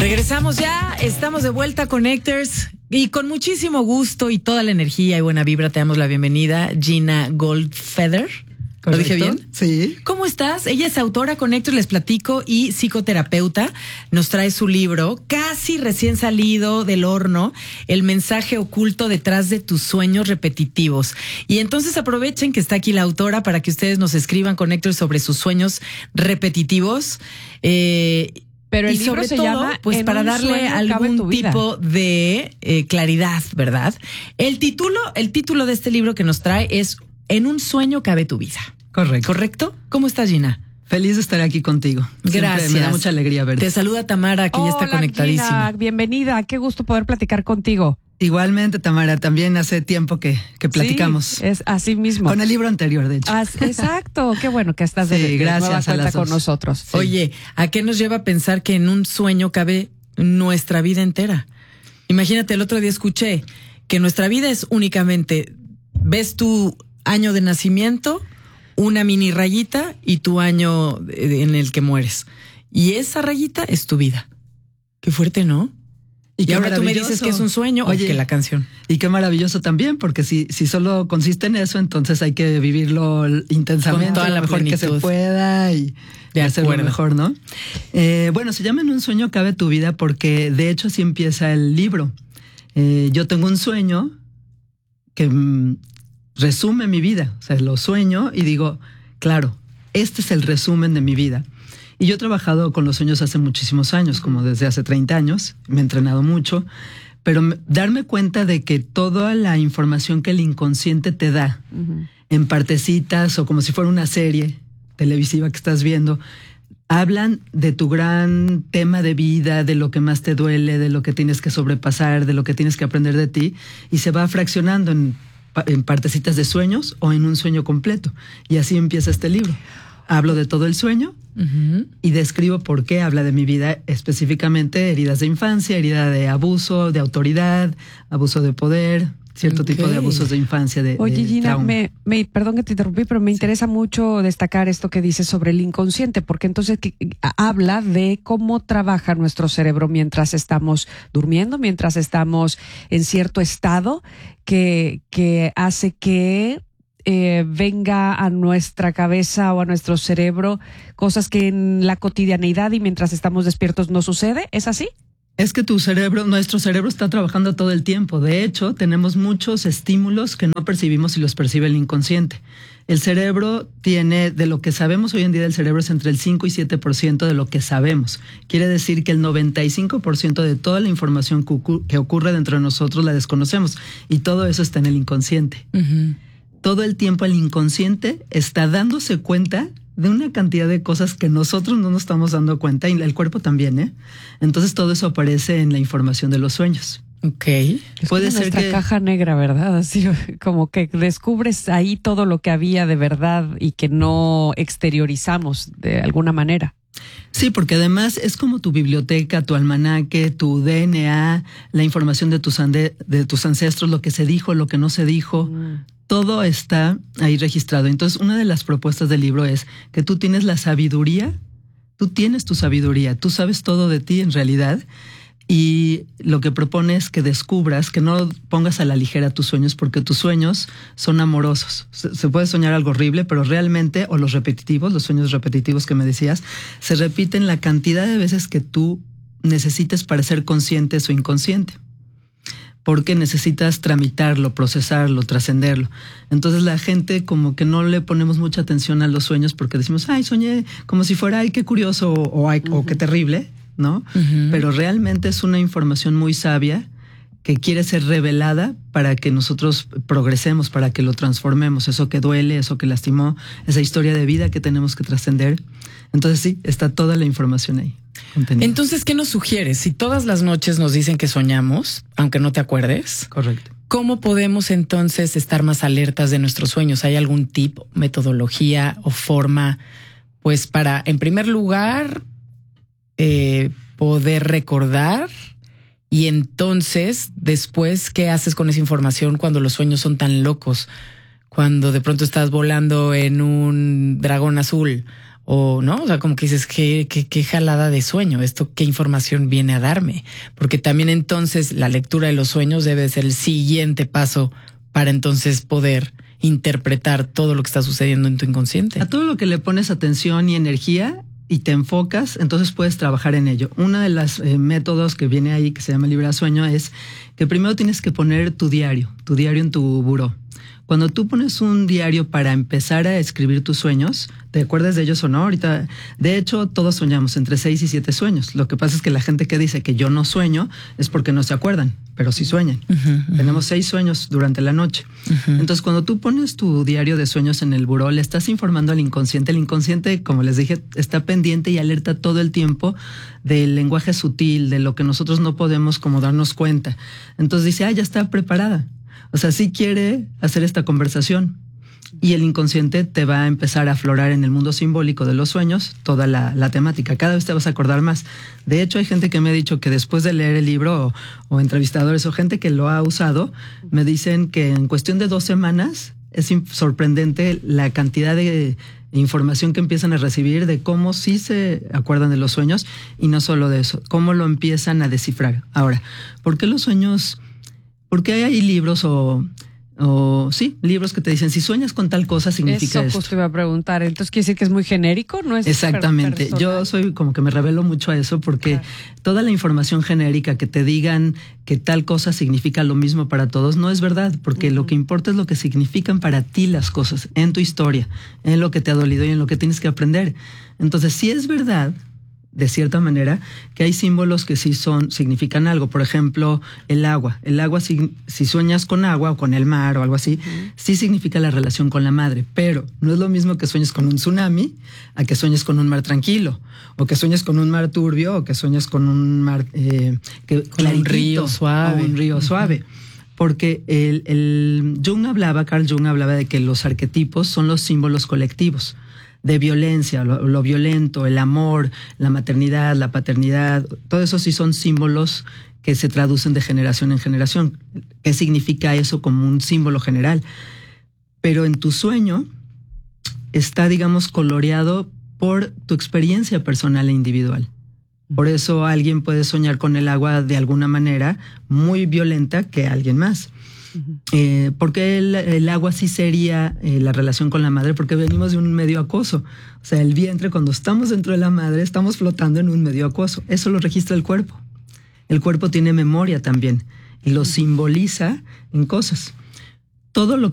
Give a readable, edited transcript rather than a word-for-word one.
Regresamos ya, estamos de vuelta, Connectors, y con muchísimo gusto y toda la energía y buena vibra te damos la bienvenida, Gina Goldfeder. ¿Lo dije bien? Sí. ¿Cómo estás? Ella es autora, Connectors, les platico, y psicoterapeuta. Nos trae su libro, casi recién salido del horno, El mensaje oculto detrás de tus sueños repetitivos. Y entonces aprovechen que está aquí la autora para que ustedes nos escriban, Connectors, sobre sus sueños repetitivos. Pero el y libro sobre se todo, llama pues para darle algún tipo de claridad, ¿verdad? El título de este libro que nos trae es En un sueño cabe tu vida. Correcto. ¿Correcto? ¿Cómo estás, Gina? Feliz de estar aquí contigo. Gracias. Siempre me da mucha alegría verte. Te saluda Tamara, que ya está conectadísima. Gina, bienvenida. Qué gusto poder platicar contigo. Igualmente, Tamara, también hace tiempo que platicamos. Sí, es así mismo. Con el libro anterior, de hecho. Exacto. Qué bueno que estás de gracias nueva a las cuenta con dos. nosotros. Sí. Oye, ¿a qué nos lleva a pensar que en un sueño cabe nuestra vida entera? Imagínate, el otro día escuché que nuestra vida es únicamente, ves tu año de nacimiento, una mini rayita y tu año en el que mueres. Y esa rayita es tu vida. Qué fuerte, ¿no? Y ahora tú me dices que es un sueño. Oye, que la canción. Y qué maravilloso también, porque si solo consiste en eso, entonces hay que vivirlo intensamente, con toda la mejor plenitud que se pueda y hacerlo mejor, ¿no? Bueno, se llama En un sueño cabe tu vida porque de hecho así empieza el libro. Yo tengo un sueño que resume mi vida. O sea, lo sueño y digo, claro, este es el resumen de mi vida. Y yo he trabajado con los sueños hace muchísimos años, como desde hace 30 años. Me he entrenado mucho. Pero darme cuenta de que toda la información que el inconsciente te da, en partecitas o como si fuera una serie televisiva que estás viendo, hablan de tu gran tema de vida, de lo que más te duele, de lo que tienes que sobrepasar, de lo que tienes que aprender de ti, y se va fraccionando en partecitas de sueños o en un sueño completo. Y así empieza este libro. Hablo de todo el sueño y describo por qué habla de mi vida, específicamente heridas de infancia, herida de abuso, de autoridad, abuso de poder, cierto tipo de abusos de infancia. Oye, de Gina, trauma. perdón que te interrumpí, pero me interesa mucho destacar esto que dices sobre el inconsciente, porque entonces habla de cómo trabaja nuestro cerebro mientras estamos durmiendo, mientras estamos en cierto estado que hace que venga a nuestra cabeza o a nuestro cerebro cosas que en la cotidianeidad y mientras estamos despiertos no sucede. ¿Es así? Es que nuestro cerebro está trabajando todo el tiempo. De hecho, tenemos muchos estímulos que no percibimos y los percibe el inconsciente. El cerebro tiene, de lo que sabemos hoy en día del cerebro, es entre el 5 y 7% de lo que sabemos. Quiere decir que el 95% de toda la información que ocurre dentro de nosotros la desconocemos. Y todo eso está en el inconsciente. Todo el tiempo el inconsciente está dándose cuenta de una cantidad de cosas que nosotros no nos estamos dando cuenta, y el cuerpo también, ¿eh? Entonces todo eso aparece en la información de los sueños. Ok. Puede ser nuestra caja negra, ¿verdad? Así como que descubres ahí todo lo que había de verdad y que no exteriorizamos de alguna manera. Sí, porque además es como tu biblioteca, tu almanaque, tu DNA, la información de tus ancestros, lo que se dijo, lo que no se dijo. Todo está ahí registrado. Entonces, una de las propuestas del libro es que tú tienes la sabiduría, tú tienes tu sabiduría, tú sabes todo de ti en realidad, y lo que propone es que descubras, que no pongas a la ligera tus sueños, porque tus sueños son amorosos. Se puede soñar algo horrible, pero realmente, o los repetitivos, los sueños repetitivos que me decías, se repiten la cantidad de veces que tú necesites para ser conscientes o inconsciente. Porque necesitas tramitarlo, procesarlo, trascenderlo. Entonces la gente como que no le ponemos mucha atención a los sueños porque decimos, ay, soñé como si fuera, ay, qué curioso o qué terrible, ¿no? Pero realmente es una información muy sabia que quiere ser revelada para que nosotros progresemos, para que lo transformemos, eso que duele, eso que lastimó, esa historia de vida que tenemos que trascender. Entonces sí, está toda la información ahí contenida. Entonces, ¿qué nos sugieres? Si todas las noches nos dicen que soñamos, aunque no te acuerdes. Correcto. ¿Cómo podemos entonces estar más alertas de nuestros sueños? ¿Hay algún tip, metodología o forma, pues para, en primer lugar, poder recordar? Y entonces, después, ¿qué haces con esa información cuando los sueños son tan locos? Cuando de pronto estás volando en un dragón azul o no, o sea, como que dices, qué jalada de sueño, esto qué información viene a darme, porque también entonces la lectura de los sueños debe ser el siguiente paso para entonces poder interpretar todo lo que está sucediendo en tu inconsciente. A todo lo que le pones atención y energía y te enfocas, entonces puedes trabajar en ello. Uno de los métodos que viene ahí, que se llama Libra Sueño, es que primero tienes que poner tu diario en tu buró. Cuando tú pones un diario para empezar a escribir tus sueños, ¿te acuerdas de ellos o no? Ahorita, de hecho, todos soñamos entre 6 y 7 sueños. Lo que pasa es que la gente que dice que yo no sueño es porque no se acuerdan, pero sí sueñan. Tenemos 6 sueños durante la noche. Entonces, cuando tú pones tu diario de sueños en el buró, le estás informando al inconsciente. El inconsciente, como les dije, está pendiente y alerta todo el tiempo del lenguaje sutil, de lo que nosotros no podemos como darnos cuenta. Entonces dice, ya está preparada. O sea, sí quiere hacer esta conversación y el inconsciente te va a empezar a aflorar en el mundo simbólico de los sueños toda la temática. Cada vez te vas a acordar más. De hecho, hay gente que me ha dicho que después de leer el libro o entrevistadores o gente que lo ha usado, me dicen que en cuestión de 2 semanas es sorprendente la cantidad de información que empiezan a recibir de cómo sí se acuerdan de los sueños y no solo de eso, cómo lo empiezan a descifrar. Ahora, ¿por qué los sueños? Porque hay libros libros que te dicen, si sueñas con tal cosa significa esto. Eso pues te iba a preguntar. Entonces quiere decir que es muy genérico, ¿no? Es exactamente. Yo soy como que me revelo mucho a eso porque toda la información genérica que te digan que tal cosa significa lo mismo para todos no es verdad, porque lo que importa es lo que significan para ti las cosas, en tu historia, en lo que te ha dolido y en lo que tienes que aprender. Entonces, sí es verdad, de cierta manera, que hay símbolos que sí significan algo. Por ejemplo, el agua. El agua, si sueñas con agua o con el mar o algo así, sí significa la relación con la madre. Pero no es lo mismo que sueñes con un tsunami a que sueñes con un mar tranquilo. O que sueñes con un mar turbio o que sueñes con un mar con un río suave. O un río suave. Porque Carl Jung hablaba de que los arquetipos son los símbolos colectivos de violencia, lo violento, el amor, la maternidad, la paternidad, todo eso sí son símbolos que se traducen de generación en generación. ¿Qué significa eso como un símbolo general? Pero en tu sueño está, digamos, coloreado por tu experiencia personal e individual. Por eso alguien puede soñar con el agua de alguna manera muy violenta que alguien más. Porque el agua sí sería la relación con la madre, porque venimos de un medio acuoso. O sea, el vientre, cuando estamos dentro de la madre, estamos flotando en un medio acuoso. Eso lo registra el cuerpo. El cuerpo tiene memoria también y lo simboliza en cosas. Todo lo